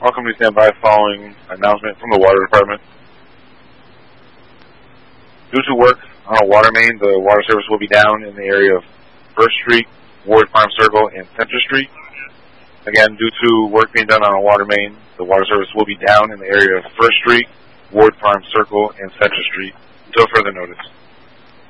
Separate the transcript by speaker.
Speaker 1: All companies stand by following announcement from the Water Department. Due to work on a water main, the water service will be down in the area of 1st Street, Ward Farm Circle, and Center Street. Again, due to work being done on a water main, the water service will be down in the area of 1st Street, Ward Farm Circle, and Center Street until further notice.